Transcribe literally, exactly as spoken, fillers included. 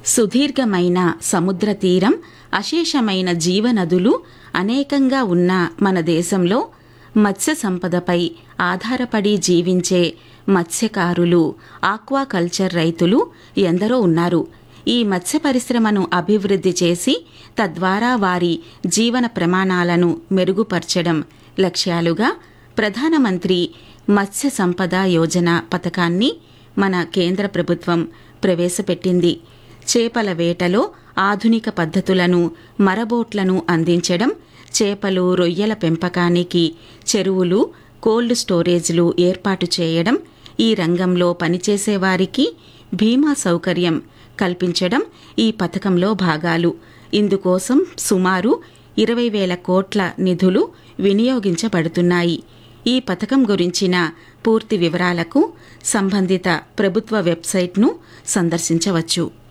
సుదీర్ఘమైన సముద్ర తీరం, అశేషమైన జీవనదులు అనేకంగా ఉన్న మన దేశంలో మత్స్య సంపదపై ఆధారపడి జీవించే మత్స్యకారులు, ఆక్వాకల్చర్ రైతులు ఎందరో ఉన్నారు. ఈ మత్స్య పరిశ్రమను అభివృద్ధి చేసి తద్వారా వారి జీవన ప్రమాణాలను మెరుగుపరచడం లక్ష్యాలుగా ప్రధానమంత్రి మత్స్య సంపద యోజన పథకాన్ని మన కేంద్ర ప్రభుత్వం ప్రవేశపెట్టింది. చేపల వేటలో ఆధునిక పద్ధతులను, మరబోట్లను అందించడం, చేపలు, రొయ్యల పెంపకానికి చెరువులు, కోల్డ్ స్టోరేజ్లు ఏర్పాటు చేయడం, ఈ రంగంలో పనిచేసేవారికి బీమా సౌకర్యం కల్పించడం ఈ పథకంలో భాగాలు. ఇందుకోసం సుమారు ఇరవై వేల కోట్ల నిధులు వినియోగించబడుతున్నాయి. ఈ పథకం గురించిన పూర్తి వివరాలకు సంబంధిత ప్రభుత్వ వెబ్సైట్ను సందర్శించవచ్చు.